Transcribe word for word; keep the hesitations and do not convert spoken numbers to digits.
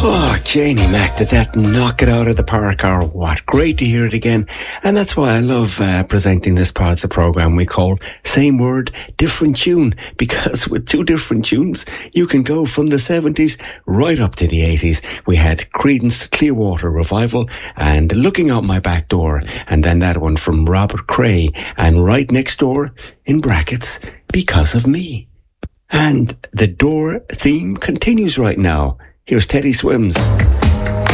Oh, Janie Mac, did that knock it out of the park or what? Great to hear it again. And that's why I love uh, presenting this part of the programme we call Same Word, Different Tune. Because with two different tunes, you can go from the seventies right up to the eighties. We had Creedence Clearwater Revival and Looking Out My Back Door. And then that one from Robert Cray. And right next door, in brackets, Because of Me. And the Door theme continues right now. Here's Teddy Swims.